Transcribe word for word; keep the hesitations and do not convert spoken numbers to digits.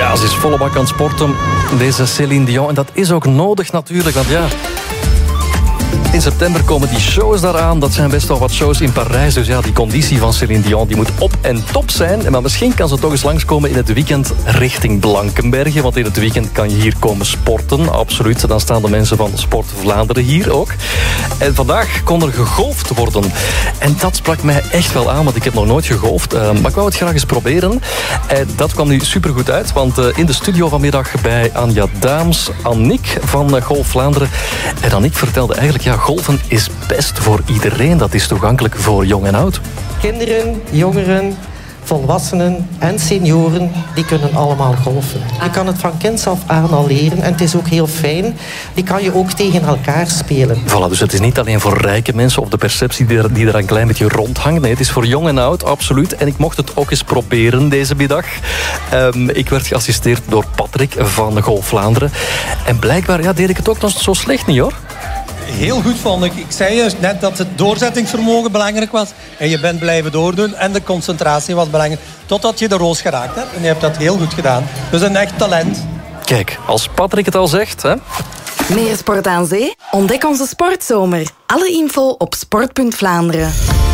Ja, ze is volle bak aan het sporten, deze Céline Dion. En dat is ook nodig natuurlijk, want ja... In september komen die shows daaraan. Dat zijn best wel wat shows in Parijs. Dus ja, die conditie van Céline Dion die moet op en top zijn. Maar misschien kan ze toch eens langskomen in het weekend richting Blankenberge. Want in het weekend kan je hier komen sporten. Absoluut. Dan staan de mensen van Sport Vlaanderen hier ook. En vandaag kon er gegolfd worden. En dat sprak mij echt wel aan, want ik heb nog nooit gegolfd. Uh, maar ik wou het graag eens proberen. En dat kwam nu supergoed uit. Want uh, in de studio vanmiddag bij Anja Daams, Annick van uh, Golf Vlaanderen. En Annick vertelde eigenlijk... ja. Golfen is best voor iedereen. Dat is toegankelijk voor jong en oud. Kinderen, jongeren, volwassenen en senioren, die kunnen allemaal golfen. Je kan het van kinds af aan al leren en het is ook heel fijn. Die kan je ook tegen elkaar spelen. Voilà, dus het is niet alleen voor rijke mensen of de perceptie die er, die er een klein beetje rondhangt. Nee, het is voor jong en oud, absoluut. En ik mocht het ook eens proberen deze middag. Um, ik werd geassisteerd door Patrick van Golf Vlaanderen. En blijkbaar ja, deed ik het ook nog zo slecht niet, hoor. Heel goed, vond ik. Ik zei juist net dat het doorzettingsvermogen belangrijk was. En je bent blijven doordoen. En de concentratie was belangrijk. Totdat je de roos geraakt hebt. En je hebt dat heel goed gedaan. Dus een echt talent. Kijk, als Patrick het al zegt... Hè? Meer sport aan zee? Ontdek onze sportzomer. Alle info op sport punt Vlaanderen.